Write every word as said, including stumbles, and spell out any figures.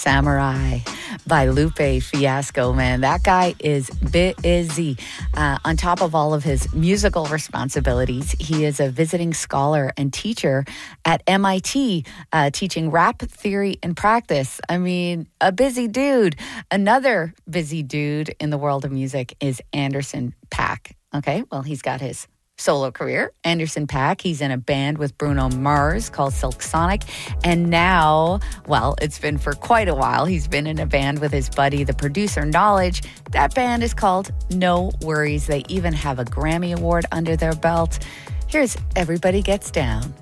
Samurai by Lupe Fiasco. Man, that guy is busy. Uh, on top of all of his musical responsibilities, he is a visiting scholar and teacher at M I T, uh, teaching rap theory and practice. I mean, a busy dude. Another busy dude in the world of music is Anderson .Paak. Okay, well, he's got his solo career. Anderson .Paak, he's in a band with Bruno Mars called Silk Sonic. And now, well, it's been for quite a while, he's been in a band with his buddy, the producer Knowledge. That band is called No Worries. They even have a Grammy Award under their belt. Here's Everybody Gets Down.